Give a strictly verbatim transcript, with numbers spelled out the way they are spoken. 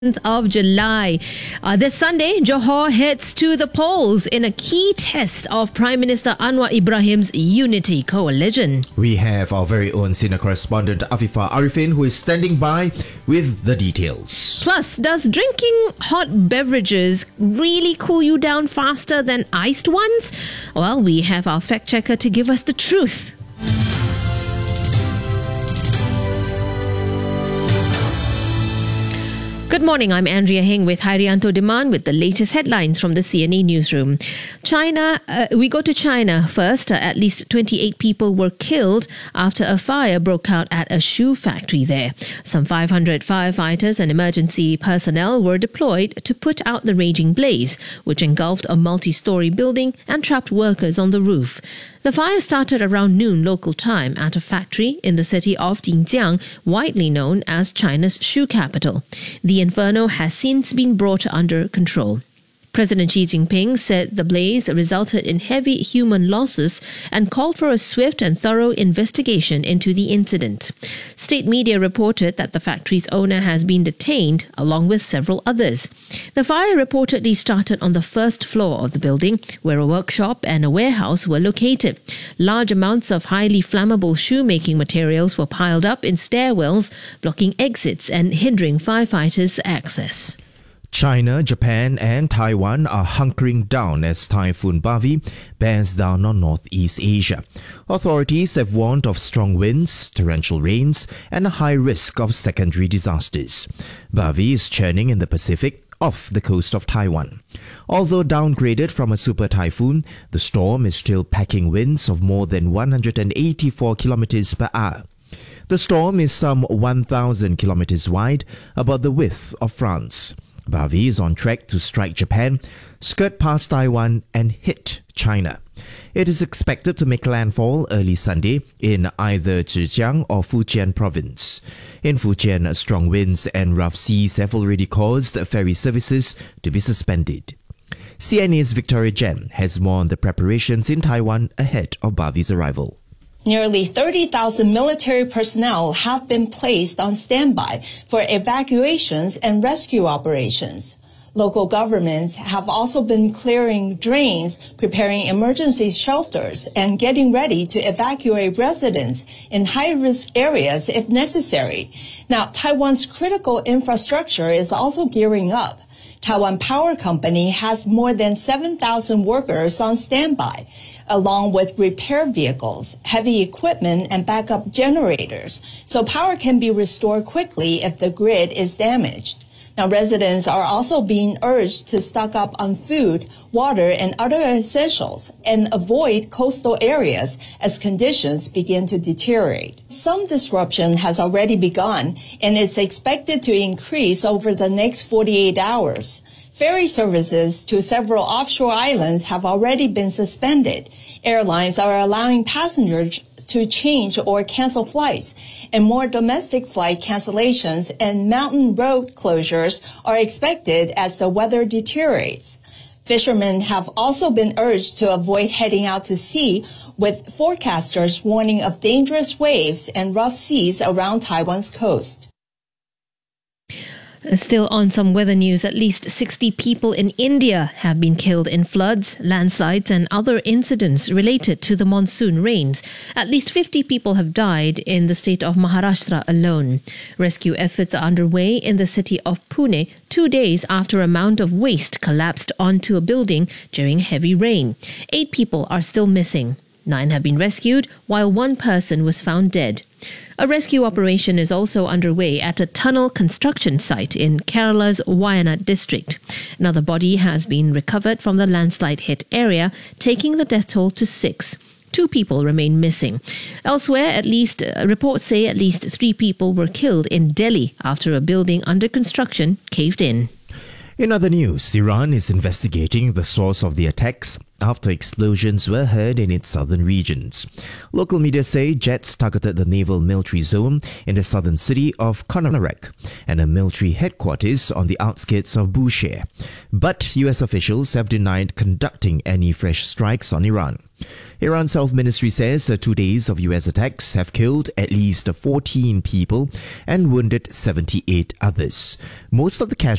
of July. Uh, this Sunday, Johor heads to the polls in a key test of Prime Minister Anwar Ibrahim's Unity Coalition. We have our very own senior correspondent Afifa Arifin, who is standing by with the details. Plus, does drinking hot beverages really cool you down faster than iced ones? Well, we have our fact checker to give us the truth. Good morning, I'm Andrea Heng with Hairianto Demand with the latest headlines from the C N A newsroom. China, uh, we go to China first. Uh, at least twenty-eight people were killed after a fire broke out at a shoe factory there. Some five hundred firefighters and emergency personnel were deployed to put out the raging blaze, which engulfed a multi-story building and trapped workers on the roof. The fire started around noon local time at a factory in the city of Jinjiang, widely known as China's shoe capital. The inferno has since been brought under control. President Xi Jinping said the blaze resulted in heavy human losses and called for a swift and thorough investigation into the incident. State media reported that the factory's owner has been detained, along with several others. The fire reportedly started on the first floor of the building, where a workshop and a warehouse were located. Large amounts of highly flammable shoemaking materials were piled up in stairwells, blocking exits and hindering firefighters' access. China, Japan and Taiwan are hunkering down as Typhoon Bavi bears down on Northeast Asia. Authorities have warned of strong winds, torrential rains and a high risk of secondary disasters. Bavi is churning in the Pacific off the coast of Taiwan. Although downgraded from a super typhoon, the storm is still packing winds of more than one hundred eighty-four kilometers per hour. The storm is some one thousand kilometers wide, about the width of France. Bavi is on track to strike Japan, skirt past Taiwan and hit China. It is expected to make landfall early Sunday in either Zhejiang or Fujian province. In Fujian, strong winds and rough seas have already caused ferry services to be suspended. C N A's Victoria Jen has more on the preparations in Taiwan ahead of Bavi's arrival. Nearly thirty thousand military personnel have been placed on standby for evacuations and rescue operations. Local governments have also been clearing drains, preparing emergency shelters, and getting ready to evacuate residents in high-risk areas if necessary. Now, Taiwan's critical infrastructure is also gearing up. Taiwan Power Company has more than seven thousand workers on standby, along with repair vehicles, heavy equipment, and backup generators, so power can be restored quickly if the grid is damaged. Now, residents are also being urged to stock up on food, water, and other essentials and avoid coastal areas as conditions begin to deteriorate. Some disruption has already begun, and it's expected to increase over the next forty-eight hours. Ferry services to several offshore islands have already been suspended. Airlines are allowing passengers to change or cancel flights, and more domestic flight cancellations and mountain road closures are expected as the weather deteriorates. Fishermen have also been urged to avoid heading out to sea, with forecasters warning of dangerous waves and rough seas around Taiwan's coast. Still on some weather news, at least sixty people in India have been killed in floods, landslides and other incidents related to the monsoon rains. At least fifty people have died in the state of Maharashtra alone. Rescue efforts are underway in the city of Pune two days after a mound of waste collapsed onto a building during heavy rain. Eight people are still missing. Nine have been rescued, while one person was found dead. A rescue operation is also underway at a tunnel construction site in Kerala's Wayanad district. Another body has been recovered from the landslide-hit area, taking the death toll to six. Two people remain missing. Elsewhere, at least uh, reports say at least three people were killed in Delhi after a building under construction caved in. In other news, Iran is investigating the source of the attacks after explosions were heard in its southern regions. Local media say jets targeted the naval military zone in the southern city of Konarak and a military headquarters on the outskirts of Bushehr. But U S officials have denied conducting any fresh strikes on Iran. Iran's health ministry says uh, two days of U S attacks have killed at least fourteen people and wounded seventy-eight others. Most of the casualties